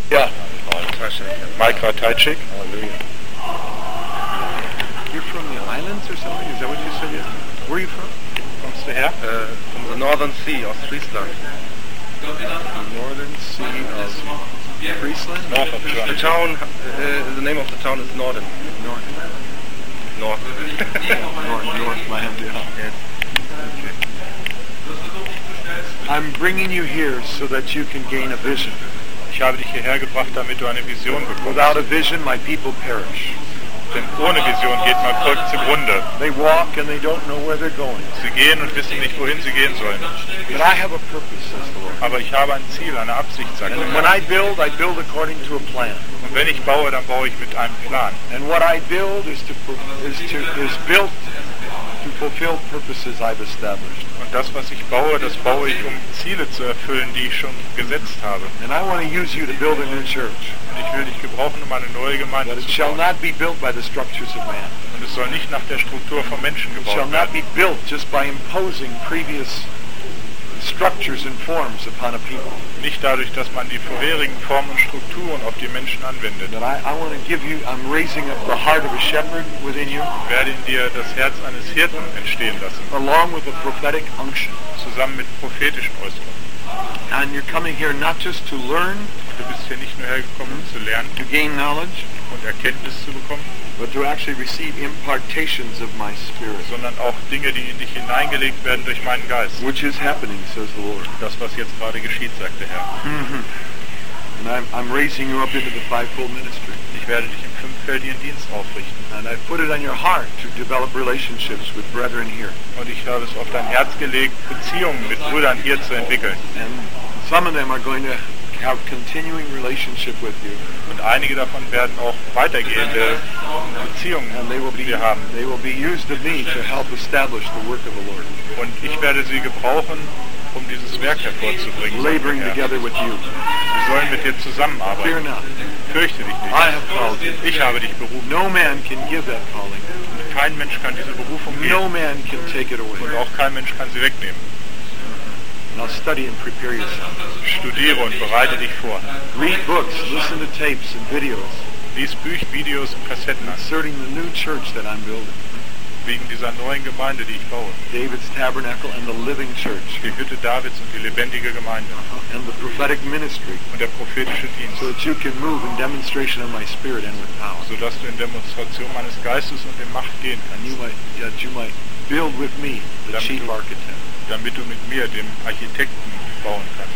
Yeah. Mike Ratajczyk. You're from the islands or something? Is that what you said? Where are you from? Kommst du her? From the Northern Sea, Ostfriesland. The northern sea of Friesland? North of The Germany. town, the name of the town is Norden. North. North. Northland, yeah. Yes. I'm bringing you here so that you can gain a vision. Ich habe dich hierher gebracht, damit du eine Vision bekommst. Without a vision, my people perish. Denn ohne Vision geht mein Volk zugrunde. They walk and they don't know where they're going. Sie gehen und wissen nicht, wohin sie gehen sollen. But I have a purpose, says the Lord. Aber ich habe ein Ziel, eine Absicht, sagt And der when Herr. I build according to a plan. Und wenn ich baue, dann baue ich mit einem Plan. And what I build is built to fulfill purposes I've established. Und das, was ich baue, das baue ich, um Ziele zu erfüllen, die ich schon gesetzt habe. And I want to use you to build a new church. Und ich will dich gebrauchen, um eine neue Gemeinde But it zu shall bauen. not be built by the structures of man. Und es soll nicht nach der Struktur von Menschen It shall gebaut not werden. be built just by imposing previous structures and forms upon a people. Nicht dadurch, dass man die vorherigen Formen und Strukturen auf die Menschen anwendet. But I want to give you, I'm raising up the heart of a shepherd within you, Ich werde in dir das Herz eines Hirten entstehen lassen, along with a prophetic unction. zusammen mit prophetischen Äußerungen. And you're coming here not just to learn, Du bist hier nicht nur hergekommen, um zu lernen to gain knowledge, und Erkenntnis zu bekommen, but to actually receive impartations of my spirit, sondern auch Dinge, die in dich hineingelegt werden durch meinen Geist. which is happening, says the Lord. Das, was jetzt gerade geschieht, sagt der Herr. And I'm raising you up into the fivefold ministry. Ich werde dich im fünffältigen Dienst aufrichten. And I put it on your heart to develop relationships with brethren here. Und ich habe es auf dein Herz gelegt, Beziehungen mit Brüdern hier zu entwickeln. And some of them are going to have continuing relationship with you. Und einige davon werden auch weitergehende Beziehungen And they will mit be dir haben. used of me to help establish the work of the Lord. Und ich werde sie gebrauchen, um dieses Werk hervorzubringen. sagt der Laboring Herr. together with you. Sie sollen mit dir Fear zusammenarbeiten. not. Fürchte dich I nicht. have called you. Ich habe dich berufen. No man can give that calling. Und kein Mensch kann diese Berufung No geben. man can take it away. Und auch kein Mensch kann sie wegnehmen. Now study and prepare yourself. Studiere und bereite dich vor. Read books, listen to tapes and videos Lies Videos und Kassetten an, concerning the new church that I'm building. wegen dieser neuen Gemeinde, die ich baue. David's Tabernacle and the Living Church. Die Hütte Davids und die lebendige Gemeinde. And the prophetic ministry. Und der prophetische Dienst. So that you can move in demonstration of my spirit and with power. Sodass du in Demonstration meines Geistes und in Macht gehen And kannst. that you might build with me, the Damit chief du- architect. Damit du mit mir, dem Architekten, bauen kannst.